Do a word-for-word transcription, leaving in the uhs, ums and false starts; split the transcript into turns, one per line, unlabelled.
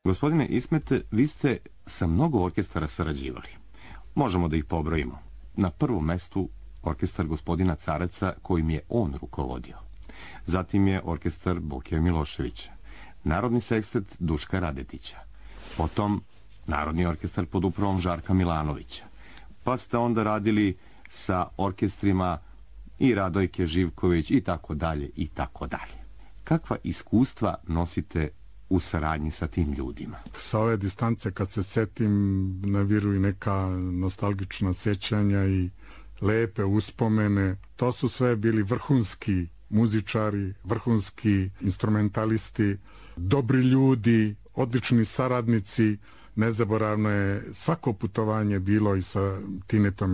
Gospodine Ismete, vi ste sa mnogo orkestara sarađivali. Možemo da ih pobrojimo. Na prvom mestu orkestar gospodina Careca kojim je on rukovodio. Zatim je orkestar Bokija Miloševića, Narodni sekstet Duška Radetića, potom Narodni orkestar pod upravom Žarka Milanovića. Pa ste onda radili sa orkestrima i Radojke Živković i tako dalje i tako dalje. Kakva iskustva nosite u saradnji sa tim ljudima?
Sa ove distance kad se setim naviruju neka nostalgična sjećanja i lepe uspomene. To su sve bili vrhunski muzičari, vrhunski instrumentalisti, dobri ljudi, odlični saradnici. Nezaboravno je svako putovanje bilo i sa Tinetom